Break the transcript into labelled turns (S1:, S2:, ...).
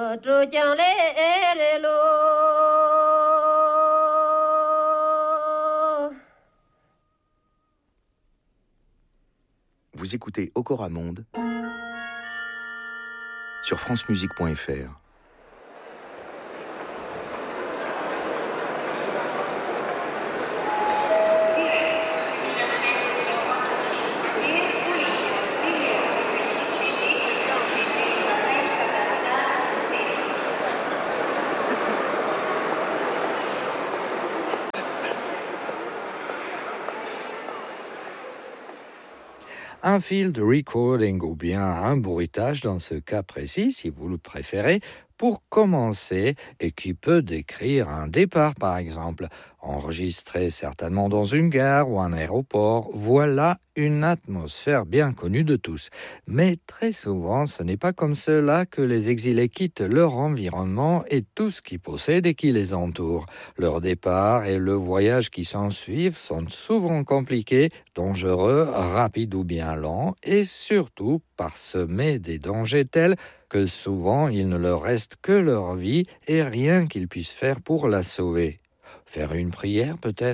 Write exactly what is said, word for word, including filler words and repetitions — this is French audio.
S1: Vous écoutez Okora Monde sur francemusique point f r.
S2: Un field recording ou bien un bruitage dans ce cas précis, si vous le préférez, pour commencer et qui peut décrire un départ par exemple, enregistré certainement dans une gare ou un aéroport. Voilà une atmosphère bien connue de tous. Mais très souvent, ce n'est pas comme cela que les exilés quittent leur environnement et tout ce qu'ils possèdent et qui les entoure. Leur départ et le voyage qui s'ensuivent sont souvent compliqués, dangereux, rapides ou bien lents et surtout parsemés des dangers tels que souvent il ne leur reste que leur vie et rien qu'ils puissent faire pour la sauver. Faire une prière peut-être ?